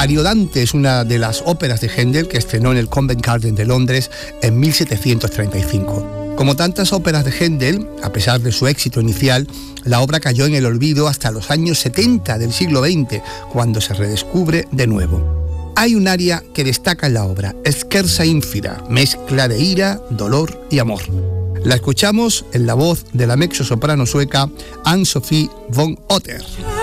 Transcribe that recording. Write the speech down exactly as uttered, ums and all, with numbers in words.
Ariodante es una de las óperas de Händel que estrenó en el Covent Garden de Londres en mil setecientos treinta y cinco. Como tantas óperas de Händel, a pesar de su éxito inicial, la obra cayó en el olvido hasta los años setenta del siglo veinte, cuando se redescubre de nuevo. Hay un aria que destaca en la obra, Scherza Infida, mezcla de ira, dolor y amor. La escuchamos en la voz de la mezzosoprano sueca Ann-Sofie von Otter.